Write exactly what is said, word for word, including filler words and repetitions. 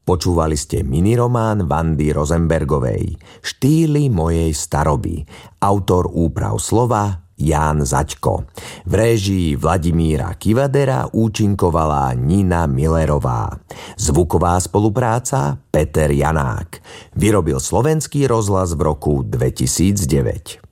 Počúvali ste miniromán Vandy Rosenbergovej Štýly mojej staroby. Autor úprav slova Ján Zaďko. V réžii Vladimíra Kivadera účinkovala Nina Millerová. Zvuková spolupráca Peter Janák. Vyrobil Slovenský rozhlas v roku dvetisícdeväť.